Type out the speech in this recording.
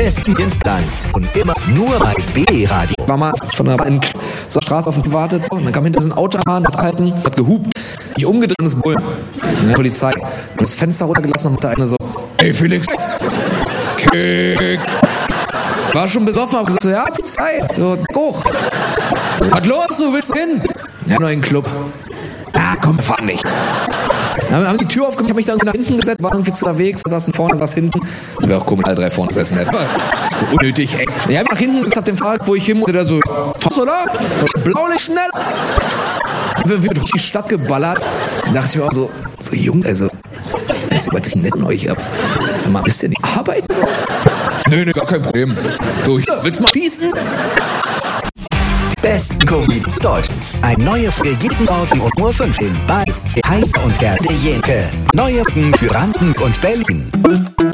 besten Instanz und immer nur bei BE Radio. War mal von der Straße auf mich gewartet und dann kam hinter so ein Autohahn, hat gehalten, hat gehupt, ich umgedreht und das Bullen. Die Polizei hat das Fenster runtergelassen und hat da eine so, ey Felix, Kick. War schon besoffen, hab gesagt so, ja, Polizei, so, hoch. Was los, du willst hin? Ja, nur in den Club. Ah, komm, wir fahren nicht. Dann haben die Tür aufgemacht, ich hab mich dann nach hinten gesetzt, war irgendwie unterwegs, saßen vorne, saß hinten. Das wäre auch komisch, alle drei vorne gesessen hätten. So unnötig, ey. Ich hab nach hinten gesetzt, hab den Fahrer, wo ich hin musste, der so, Toss, oder? Blaulicht schnell. Wir wird durch die Stadt geballert. Da dachte ich mir auch so jung, also, das ist übertrieben nett in euch, aber sag mal, müsst ihr nicht arbeiten? So? Nee, gar kein Problem. So, hier, willst du mal schießen? Besten Comedians Deutschlands. Ein neuer für jeden Morgen um Uhr 5 bei Heiß und Gerde Jenke. Neue Folgen für Brandenburg und Berlin.